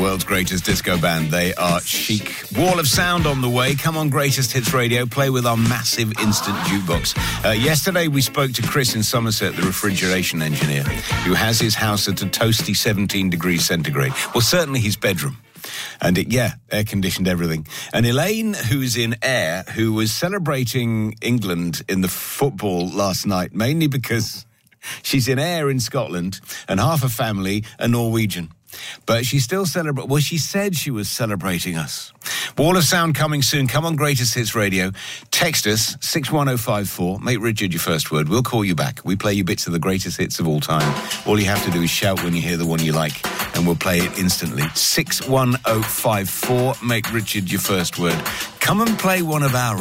world's greatest disco band. They are Chic. Wall of Sound on the way. Come on, Greatest Hits Radio. Play with our massive instant jukebox. Yesterday, we spoke to Chris in Somerset, the refrigeration engineer, who has his house at a toasty 17 degrees centigrade. Well, certainly his bedroom. And air-conditioned everything. And Elaine, who's in Ayr, who was celebrating England in the football last night, mainly because she's in Ayr in Scotland, and half her family are Norwegian. But she still she said she was celebrating us. Wall of Sound coming soon. Come on, Greatest Hits Radio. Text us, 61054. Make Richard your first word. We'll call you back. We play you bits of the greatest hits of all time. All you have to do is shout when you hear the one you like, and we'll play it instantly. 61054. Make Richard your first word. Come and play one of our